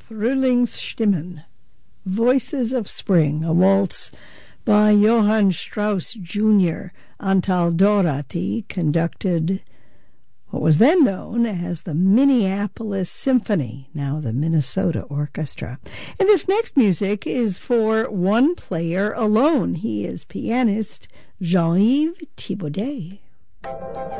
Frühlingsstimmen, Voices of Spring, a waltz by Johann Strauss Jr. Antal Doráty conducted what was then known as the Minneapolis Symphony, now the Minnesota Orchestra. And this next music is for one player alone. He is pianist Jean-Yves Thibaudet.